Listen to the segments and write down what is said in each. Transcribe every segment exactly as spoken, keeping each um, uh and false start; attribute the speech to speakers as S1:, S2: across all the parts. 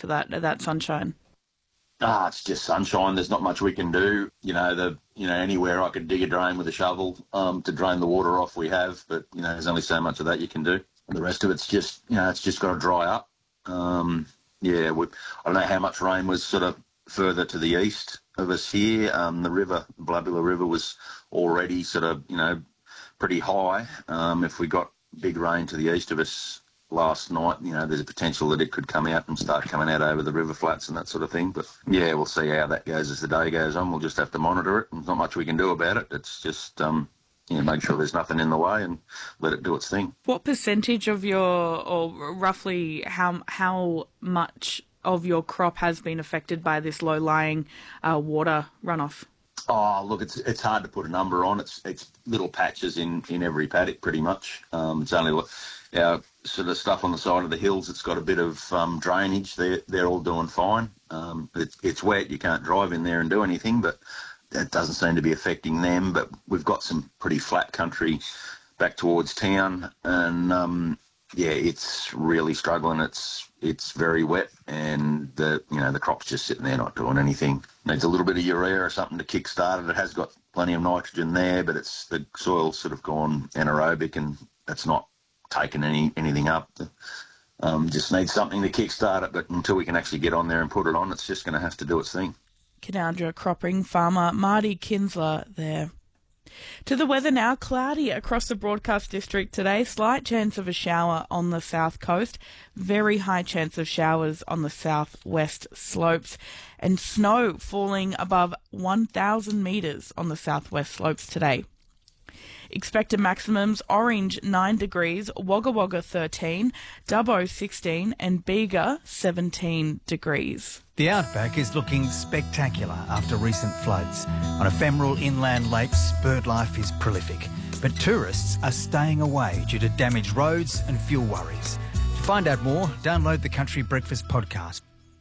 S1: for that that sunshine?
S2: Ah, it's just sunshine. There's not much we can do. You know, the you know anywhere I could dig a drain with a shovel um, to drain the water off, we have. But you know, there's only so much of that you can do. And the rest of it's just you know, it's just got to dry up. Um, yeah, we, I don't know how much rain was sort of further to the east of us here. Um, the river, Blabula River, was already sort of you know pretty high. Um, if we got big rain to the east of us last night, you know, there's a potential that it could come out and start coming out over the river flats and that sort of thing. But, yeah, we'll see how that goes as the day goes on. We'll just have to monitor it. There's not much we can do about it. It's just, um, you know, make sure there's nothing in the way and let it do its thing.
S1: What percentage of your, or roughly how how much of your crop has been affected by this low-lying uh, water runoff?
S2: Oh, look, it's it's hard to put a number on. It's it's little patches in, in every paddock, pretty much. Um, it's only what... Yeah, sort of stuff on the side of the hills, it's got a bit of um, drainage. They're, they're all doing fine. Um, it, it's wet. You can't drive in there and do anything, but that doesn't seem to be affecting them. But we've got some pretty flat country back towards town, and, um, yeah, it's really struggling. It's it's very wet, and the you know the crop's just sitting there not doing anything. Needs a little bit of urea or something to kickstart it. It has got plenty of nitrogen there, but it's the soil's sort of gone anaerobic, and it's not taken any anything up. Um, just needs something to kickstart it, but until we can actually get on there and put it on, it's just going to have to do its thing.
S1: Canowindra cropping farmer Marty Kinsler there. To the weather now, cloudy across the Broadcast District today, slight chance of a shower on the south coast, very high chance of showers on the southwest slopes, and snow falling above one thousand metres on the southwest slopes today. Expected maximums: Orange nine degrees, Wagga Wagga thirteen, Dubbo sixteen and Bega seventeen degrees.
S3: The outback is looking spectacular after recent floods. On ephemeral inland lakes, bird life is prolific, but tourists are staying away due to damaged roads and fuel worries. To find out more, download the Country Breakfast podcast.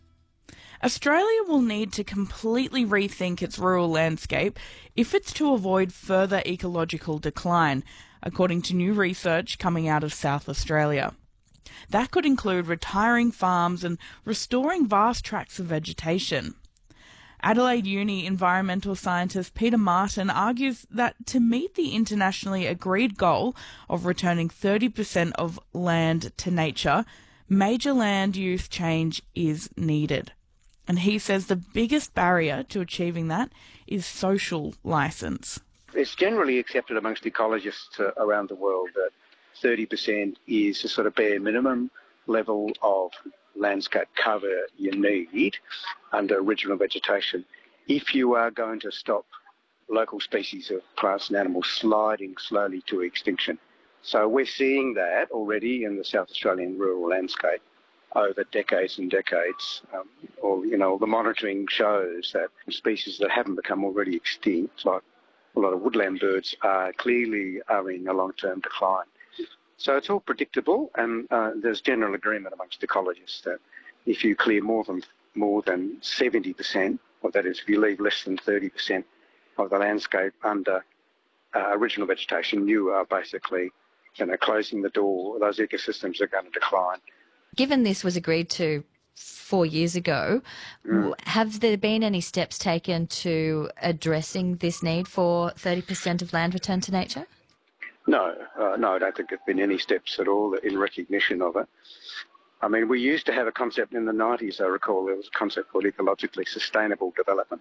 S1: Australia will need to completely rethink its rural landscape if it's to avoid further ecological decline, according to new research coming out of South Australia. That could include retiring farms and restoring vast tracts of vegetation. Adelaide Uni environmental scientist Peter Martin argues that to meet the internationally agreed goal of returning thirty percent of land to nature, major land use change is needed. And he says the biggest barrier to achieving that is social licence.
S4: It's generally accepted amongst ecologists uh, around the world that thirty percent is a sort of bare minimum level of landscape cover you need under original vegetation if you are going to stop local species of plants and animals sliding slowly to extinction. So we're seeing that already in the South Australian rural landscape over decades and decades. Um, or, you know, the monitoring shows that species that haven't become already extinct, like a lot of woodland birds, are clearly are in a long-term decline. So it's all predictable, and uh, there's general agreement amongst ecologists that if you clear more than more than seventy percent, or that is, if you leave less than thirty percent of the landscape under uh, original vegetation, you are basically, you know, closing the door. Those ecosystems are going to decline.
S5: Given this was agreed to four years ago, mm. have there been any steps taken to addressing this need for thirty percent of land returned to nature?
S4: No, uh, no, I don't think there have been any steps at all in recognition of it. I mean, we used to have a concept in the nineties, I recall. There was a concept called ecologically sustainable development,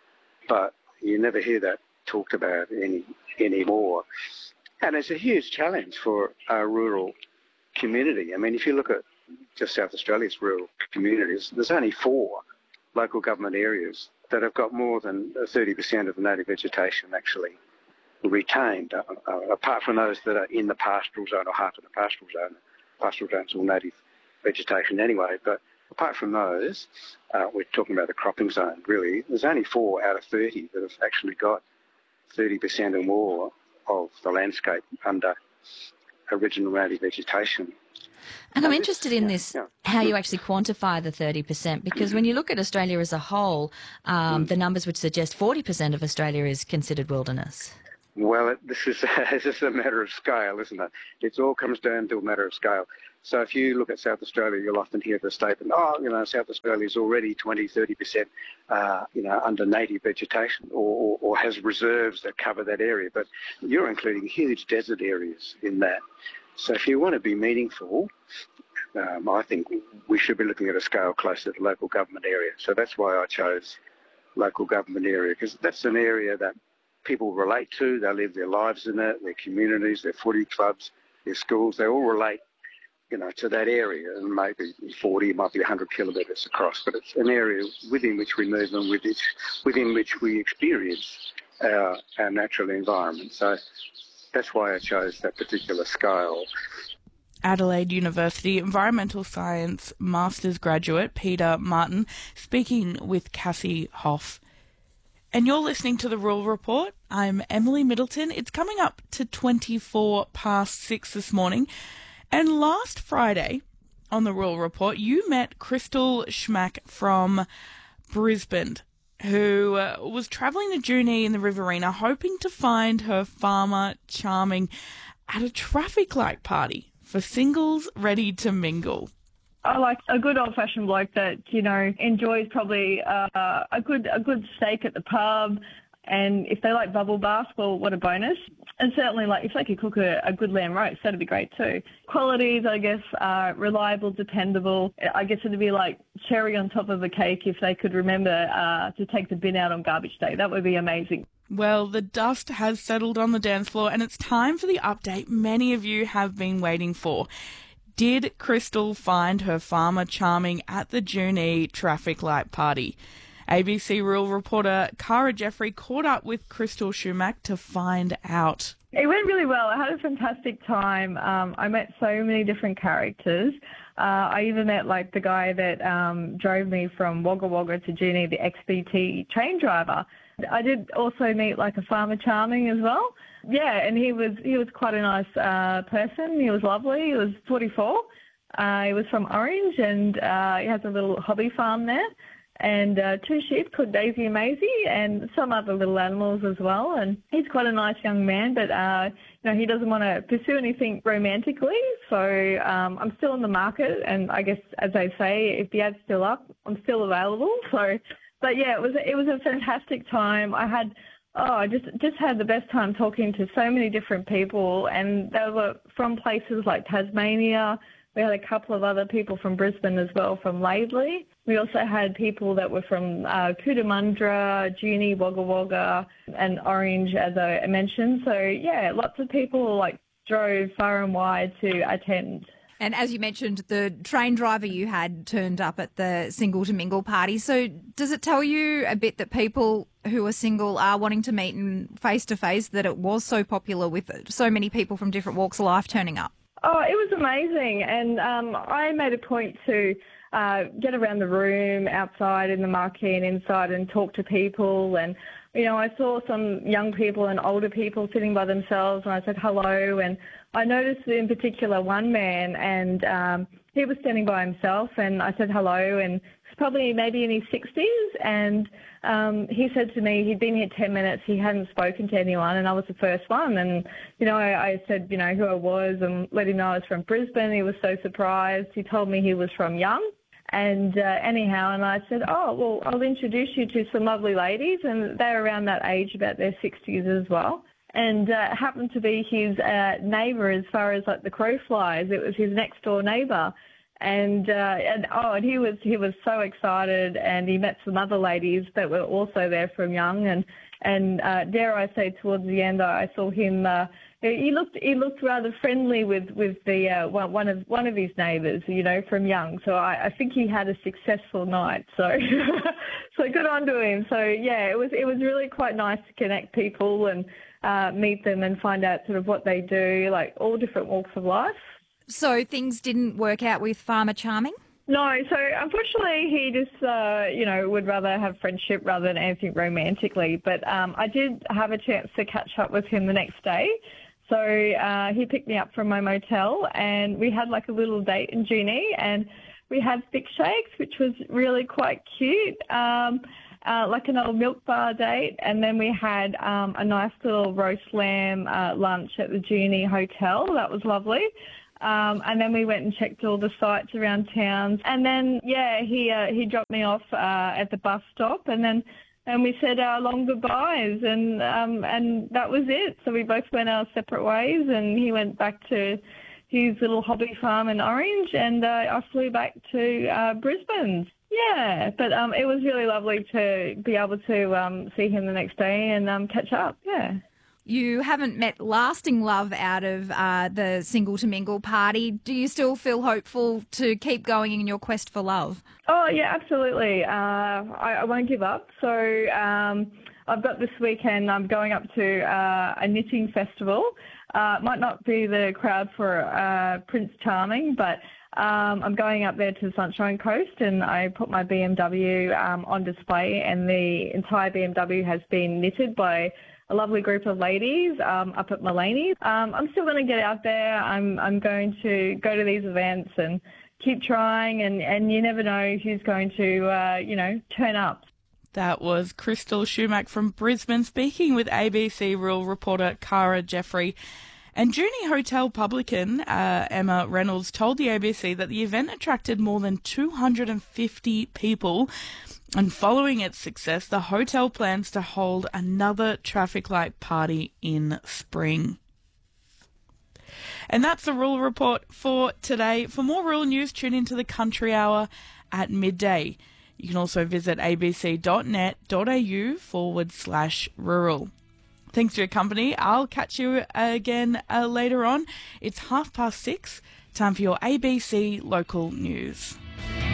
S4: but you never hear that talked about any anymore. And it's a huge challenge for our rural community. I mean, if you look at just South Australia's rural communities, there's only four local government areas that have got more than thirty percent of the native vegetation actually retained, uh, uh, apart from those that are in the pastoral zone or half of the pastoral zone. Pastoral zone's all native vegetation anyway, but apart from those, uh, we're talking about the cropping zone, really. There's only four out of thirty that have actually got thirty percent or more of the landscape under original native vegetation.
S5: And I'm interested in this, yeah, yeah. how you actually quantify the thirty percent, because when you look at Australia as a whole, um, mm. the numbers would suggest forty percent of Australia is considered wilderness.
S4: Well, it, this is this is a matter of scale, isn't it? It all comes down to a matter of scale. So if you look at South Australia, you'll often hear the statement, oh, you know, South Australia is already twenty, thirty percent, uh, you know, under native vegetation or, or, or has reserves that cover that area. But you're including huge desert areas in that. So if you want to be meaningful, um, I think we should be looking at a scale closer to the local government area. So that's why I chose local government area, because that's an area that people relate to. They live their lives in it, their communities, their footy clubs, their schools, they all relate, you know, to that area, and maybe forty, it might be one hundred kilometres across, but it's an area within which we move and within, within which we experience our, our natural environment. So that's why I chose that particular scale.
S1: Adelaide University Environmental Science Masters graduate Peter Martin speaking with Cassie Hoff. And you're listening to The Rural Report. I'm Emily Middleton. It's coming up to twenty-four past six this morning. And last Friday on The Rural Report, you met Crystal Schmack from Brisbane, who uh, was travelling to Junee in the Riverina hoping to find her farmer charming at a traffic light party for singles ready to mingle.
S6: I like a good old-fashioned bloke that, you know, enjoys probably uh, a good a good steak at the pub, and if they like bubble bath, well, what a bonus. And certainly, like, if they could cook a, a good lamb roast, that'd be great too. Qualities, I guess, are reliable, dependable. I guess it'd be like cherry on top of the cake if they could remember uh, to take the bin out on garbage day. That would be amazing.
S1: Well, the dust has settled on the dance floor, and it's time for the update many of you have been waiting for. Did Crystal find her farmer charming at the Junee traffic light party? A B C Rural reporter Cara Jeffrey caught up with Crystal Schmack to find out.
S6: It went really well. I had a fantastic time. Um, I met so many different characters. Uh, I even met like the guy that um, drove me from Wagga Wagga to Junee, the X B T train driver. I did also meet like a farmer charming as well. Yeah, and he was he was quite a nice uh, person. He was lovely. He was forty-four. Uh, he was from Orange, and uh, he has a little hobby farm there. And uh, two sheep called Daisy and Maisie, and some other little animals as well. And he's quite a nice young man, but uh, you know, he doesn't want to pursue anything romantically. So um, I'm still in the market, and I guess, as they say, if the ad's still up, I'm still available. So, but yeah, it was it was a fantastic time. I had oh, I just just had the best time talking to so many different people, and they were from places like Tasmania. We had a couple of other people from Brisbane as well, from Laidley. We also had people that were from uh, Cootamundra, Junee, Wagga Wagga, and Orange, as I mentioned. So, yeah, lots of people like drove far and wide to attend.
S7: And as you mentioned, the train driver you had turned up at the Single to Mingle party. So does it tell you a bit that people who are single are wanting to meet in face-to-face, that it was so popular with so many people from different walks of life turning up?
S6: Oh, it was amazing. And um, I made a point to uh, get around the room, outside in the marquee and inside, and talk to people. And, you know, I saw some young people and older people sitting by themselves, and I said hello. And I noticed in particular one man, and um, he was standing by himself, and I said hello, and he's probably maybe in his sixties. And um, he said to me he'd been here ten minutes, he hadn't spoken to anyone, and I was the first one. And, you know, I, I said, you know, who I was and let him know I was from Brisbane. He was so surprised. He told me he was from Young. And uh, anyhow, and I said, oh, well, I'll introduce you to some lovely ladies, and they're around that age, about their sixties as well. And uh, happened to be his uh, neighbour as far as like the crow flies. It was his next door neighbour. And, uh, and oh, and he was he was so excited, and he met some other ladies that were also there from Young, and and uh, dare I say, towards the end, I saw him. Uh, he looked he looked rather friendly with with the uh, one of one of his neighbours, you know, from Young. So I, I think he had a successful night. So so good on to him. So yeah, it was it was really quite nice to connect people and uh, meet them and find out sort of what they do, like all different walks of life.
S7: So things didn't work out with Farmer Charming?
S6: No, so unfortunately he just, uh, you know, would rather have friendship rather than anything romantically. But um, I did have a chance to catch up with him the next day. So uh, he picked me up from my motel, and we had like a little date in Junee, and we had thick shakes, which was really quite cute. Um, Uh, like an old milk bar date, and then we had um, a nice little roast lamb uh, lunch at the Junee Hotel. That was lovely. Um, and then we went and checked all the sites around town. And then, yeah, he uh, he dropped me off uh, at the bus stop, and then and we said our long goodbyes, and um, and that was it. So we both went our separate ways, and he went back to his little hobby farm in Orange, and uh, I flew back to uh, Brisbane. Yeah, but um, it was really lovely to be able to um, see him the next day and um, catch up, yeah.
S7: You haven't met lasting love out of uh, the Single to Mingle party. Do you still feel hopeful to keep going in your quest for love?
S6: Oh, yeah, absolutely. Uh, I, I won't give up. So um, I've got this weekend, I'm going up to uh, a knitting festival. Uh, might not be the crowd for uh, Prince Charming, but um, I'm going up there to the Sunshine Coast, and I put my B M W um, on display, and the entire B M W has been knitted by a lovely group of ladies um, up at Mulaney's. Um, I'm still going to get out there. I'm I'm going to go to these events and keep trying, and, and you never know who's going to, uh, you know, turn up.
S1: That was Crystal Shumack from Brisbane speaking with A B C rural reporter Cara Jeffrey. And Junie hotel publican uh, Emma Reynolds told the A B C that the event attracted more than two hundred fifty people. And following its success, the hotel plans to hold another traffic light party in spring. And that's the Rural Report for today. For more rural news, tune into the Country Hour at midday. You can also visit abc.net.au forward slash rural. Thanks for your company. I'll catch you again uh, later on. It's half past six. Time for your A B C local news.